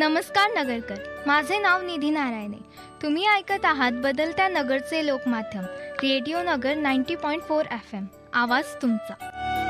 नमस्कार नगरकर, माझे नाव निधी नारायणे. तुम्ही ऐकत आहात बदलत्या नगरचे लोकमाध्यम रेडिओ नगर 90.4 FM. आवाज तुमचा.